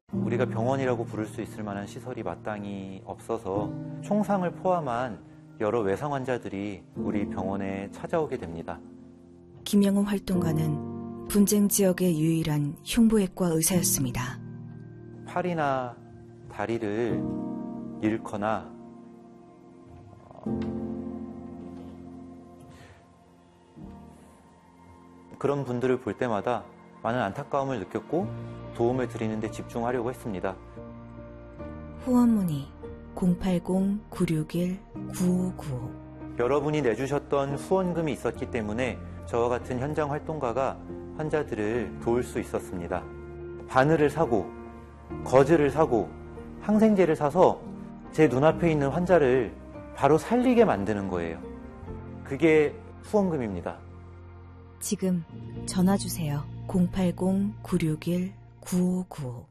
우리가 병원이라고 부를 수 있을 만한 시설이 마땅히 없어서 총상을 포함한 여러 외상 환자들이 우리 병원에 찾아오게 됩니다. 김영호 활동가는 분쟁 지역의 유일한 흉부외과 의사였습니다. 팔이나 다리를 잃거나 그런 분들을 볼 때마다 많은 안타까움을 느꼈고 도움을 드리는 데 집중하려고 했습니다. 후원 문의 080-961-9595. 여러분이 내주셨던 후원금이 있었기 때문에 저와 같은 현장 활동가가 환자들을 도울 수 있었습니다. 바늘을 사고 거즈를 사고 항생제를 사서 제 눈앞에 있는 환자를 바로 살리게 만드는 거예요. 그게 후원금입니다. 지금 전화 주세요. 080-961-9595.